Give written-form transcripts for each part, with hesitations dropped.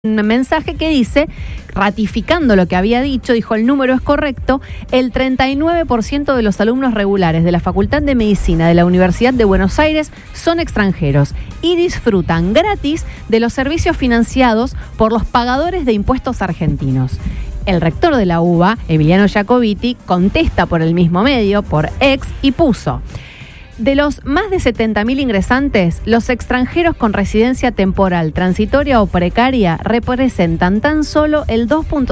un mensaje que dice, ratificando lo que había dicho, dijo el número es correcto, el 39% de los alumnos regulares de la Facultad de Medicina de la Universidad de Buenos Aires son extranjeros y disfrutan gratis de los servicios financiados por los pagadores de impuestos argentinos. El rector de la UBA, Emiliano Jacobiti, contesta por el mismo medio, por X, y puso: de los más de 70.000 ingresantes, los extranjeros con residencia temporal, transitoria o precaria representan tan solo el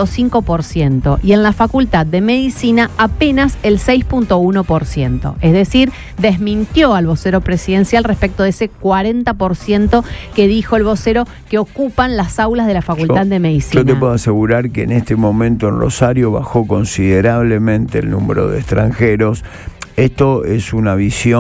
2.5% y en la Facultad de Medicina apenas el 6.1%. Es decir, desmintió al vocero presidencial respecto de ese 40% que dijo el vocero que ocupan las aulas de la Facultad de Medicina. Yo te puedo asegurar que en este momento en Rosario bajó considerablemente el número de extranjeros. Esto es una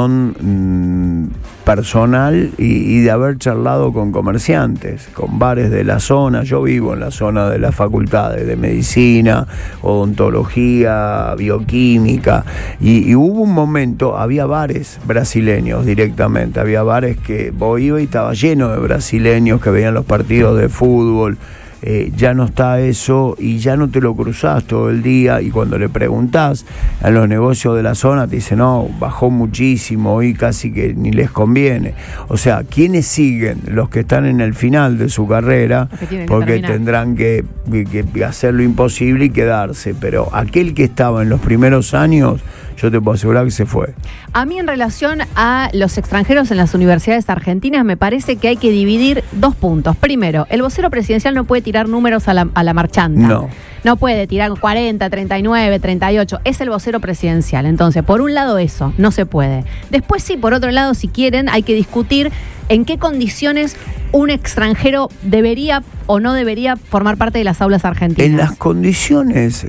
visión personal y de haber charlado con comerciantes, con bares de la zona. Yo vivo en la zona de las facultades de medicina, odontología, bioquímica, y hubo un momento, había bares brasileños directamente, había bares que vos ibas y estaba lleno de brasileños que veían los partidos de fútbol. Ya no está eso y ya no te lo cruzás todo el día, y cuando le preguntás a los negocios de la zona te dicen no, bajó muchísimo y casi que ni les conviene. O sea, ¿quiénes siguen? Los que están en el final de su carrera, porque tendrán que hacer lo imposible y quedarse, pero aquel que estaba en los primeros años, yo te puedo asegurar que se fue. A mí, en relación a los extranjeros en las universidades argentinas, me parece que hay que dividir dos puntos. Primero, el vocero presidencial no puede tirar números a la marchanta. No puede tirar 40, 39, 38. Es el vocero presidencial. Entonces, por un lado eso, no se puede. Después sí, por otro lado, si quieren, hay que discutir en qué condiciones un extranjero debería o no debería formar parte de las aulas argentinas. En las condiciones...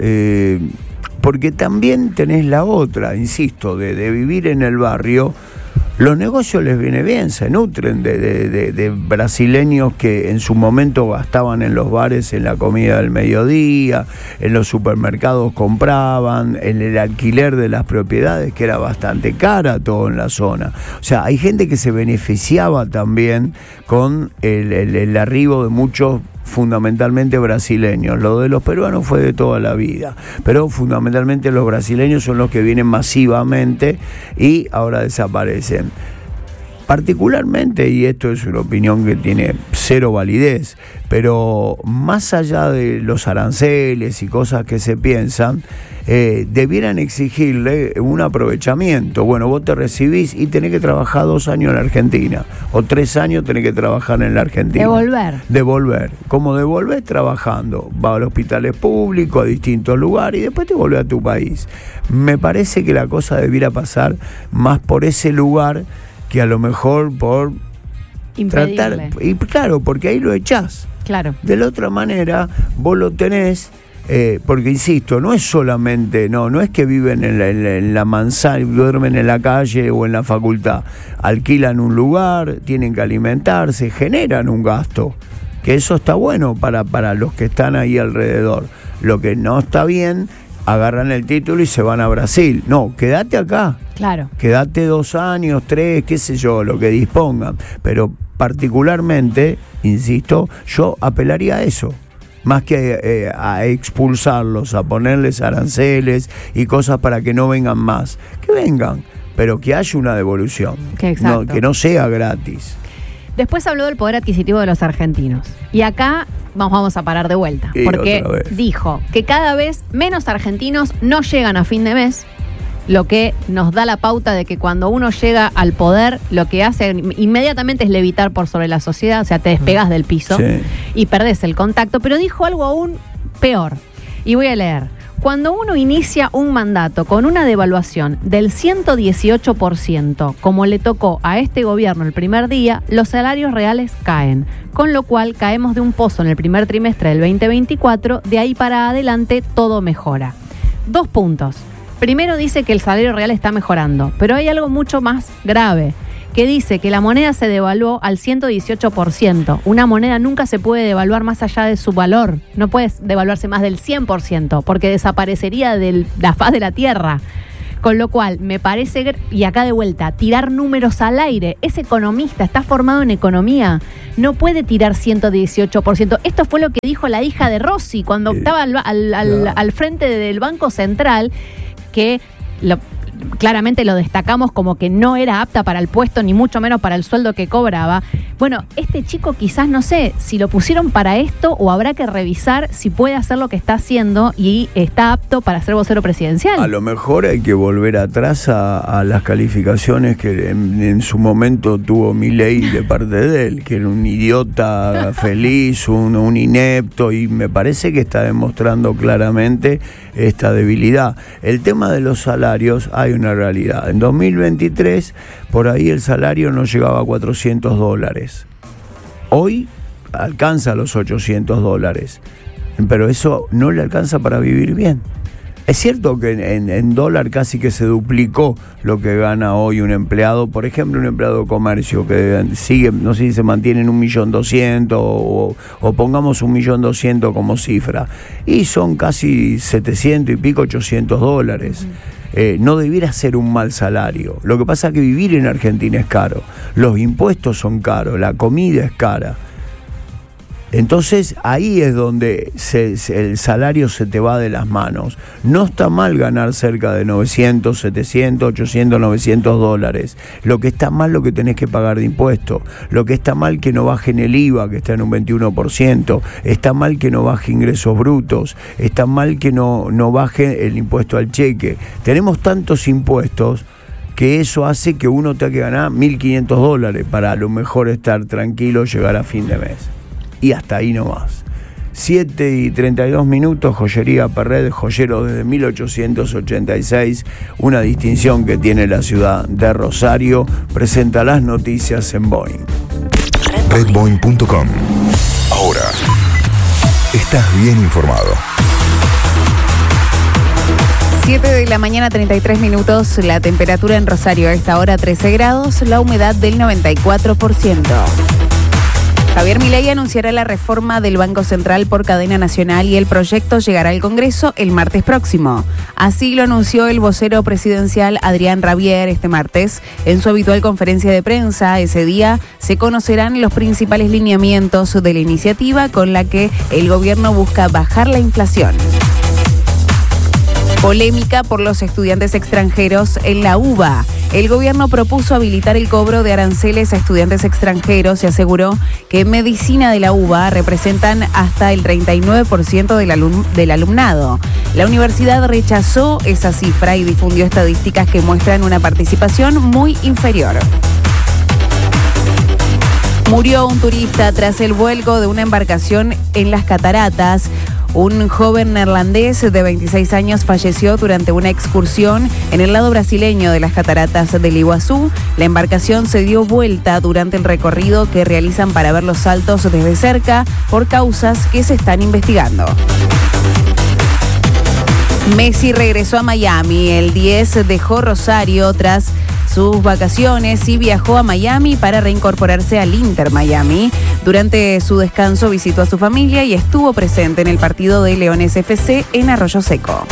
porque también tenés la otra, insisto, de vivir en el barrio. Los negocios les viene bien, se nutren de brasileños que en su momento gastaban en los bares en la comida del mediodía, en los supermercados compraban, en el alquiler de las propiedades, que era bastante cara todo en la zona. O sea, hay gente que se beneficiaba también con el arribo de muchos, fundamentalmente brasileños. Lo de los peruanos fue de toda la vida, pero fundamentalmente los brasileños son los que vienen masivamente y ahora desaparecen. Particularmente, y esto es una opinión que tiene cero validez, pero más allá de los aranceles y cosas que se piensan, debieran exigirle un aprovechamiento. Bueno, vos te recibís y tenés que trabajar 2 años en la Argentina, o 3 años tenés que trabajar en la Argentina. Devolver. ¿Cómo devolvés? Trabajando. Vas a los hospitales públicos, a distintos lugares, y después te volvés a tu país. Me parece que la cosa debiera pasar más por ese lugar que a lo mejor por impedirle. Tratar. Y claro, porque ahí lo echás. Claro. De la otra manera, vos lo tenés. Porque insisto, no es solamente, no es que viven en la manzana, duermen en la calle o en la facultad, alquilan un lugar, tienen que alimentarse, generan un gasto, que eso está bueno para los que están ahí alrededor. Lo que no está bien, agarran el título y se van a Brasil. No, quédate acá. Claro. Quédate 2 años, 3, qué sé yo, lo que dispongan. Pero particularmente, insisto, yo apelaría a eso. Más que a expulsarlos, a ponerles aranceles y cosas para que no vengan más. Que vengan, pero que haya una devolución. Que no sea gratis. Después habló del poder adquisitivo de los argentinos. Y acá vamos a parar de vuelta. Porque dijo que cada vez menos argentinos no llegan a fin de mes, lo que nos da la pauta de que cuando uno llega al poder, lo que hace inmediatamente es levitar por sobre la sociedad, o sea, te despegas del piso y perdés el contacto. Pero dijo algo aún peor, y voy a leer. Cuando uno inicia un mandato con una devaluación del 118%, como le tocó a este gobierno el primer día, los salarios reales caen, con lo cual caemos de un pozo en el primer trimestre del 2024, de ahí para adelante todo mejora. 2 puntos. Primero, dice que el salario real está mejorando, pero hay algo mucho más grave, que dice que la moneda se devaluó al 118%. Una moneda nunca se puede devaluar más allá de su valor. No puede devaluarse más del 100%, porque desaparecería de la faz de la tierra. Con lo cual, me parece, y acá de vuelta, tirar números al aire. Es economista, está formado en economía, no puede tirar 118%. Esto fue lo que dijo la hija de Rossi cuando estaba al frente del Banco Central, que claramente lo destacamos como que no era apta para el puesto, ni mucho menos para el sueldo que cobraba. Bueno, este chico quizás, no sé, si lo pusieron para esto o habrá que revisar si puede hacer lo que está haciendo y está apto para ser vocero presidencial. A lo mejor hay que volver atrás a las calificaciones que en su momento tuvo Milei de parte de él, que era un idiota feliz, un inepto, y me parece que está demostrando claramente esta debilidad. El tema de los salarios, hay una realidad. En 2023, por ahí el salario no llegaba a $400. Hoy alcanza los $800, pero eso no le alcanza para vivir bien. Es cierto que en dólar casi que se duplicó lo que gana hoy un empleado, por ejemplo, un empleado de comercio que sigue, no sé si se mantiene en 1.200.000 o pongamos 1.200.000 como cifra, y son casi 700 y pico, $800. No debiera ser un mal salario. Lo que pasa es que vivir en Argentina es caro, los impuestos son caros, la comida es cara. Entonces ahí es donde el salario se te va de las manos. No está mal ganar cerca de 900, 700, 800, $900. Lo que está mal lo que tenés que pagar de impuestos. Lo que está mal que no bajen el IVA, que está en un 21%. Está mal que no baje ingresos brutos. Está mal que no baje el impuesto al cheque. Tenemos tantos impuestos que eso hace que uno tenga que ganar $1.500 para a lo mejor estar tranquilo, llegar a fin de mes. Y hasta ahí nomás. 7:32, Joyería Perret, joyero desde 1886, una distinción que tiene la ciudad de Rosario. Presenta las noticias en Boeing. Redboeing.com. Ahora estás bien informado. 7:33, la temperatura en Rosario a esta hora 13 grados, la humedad del 94%. Javier Milei anunciará la reforma del Banco Central por cadena nacional y el proyecto llegará al Congreso el martes próximo. Así lo anunció el vocero presidencial Adrián Rabier este martes en su habitual conferencia de prensa. Ese día se conocerán los principales lineamientos de la iniciativa con la que el gobierno busca bajar la inflación. Polémica por los estudiantes extranjeros en la UBA. El gobierno propuso habilitar el cobro de aranceles a estudiantes extranjeros y aseguró que en medicina de la UBA representan hasta el 39% del alumnado. La universidad rechazó esa cifra y difundió estadísticas que muestran una participación muy inferior. Murió un turista tras el vuelco de una embarcación en las cataratas. Un joven neerlandés de 26 años falleció durante una excursión en el lado brasileño de las cataratas del Iguazú. La embarcación se dio vuelta durante el recorrido que realizan para ver los saltos desde cerca por causas que se están investigando. Messi regresó a Miami. El 10 dejó Rosario tras sus vacaciones y viajó a Miami para reincorporarse al Inter Miami. Durante su descanso visitó a su familia y estuvo presente en el partido de Leones FC en Arroyo Seco.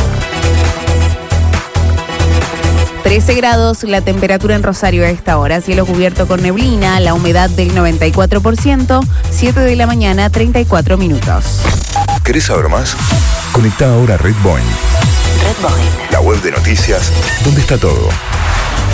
13 grados, la temperatura en Rosario a esta hora, cielo cubierto con neblina, la humedad del 94%, 7:00 34 minutos. ¿Querés saber más? Conecta ahora a Red Boeing. Red Boeing. La web de noticias, donde está todo.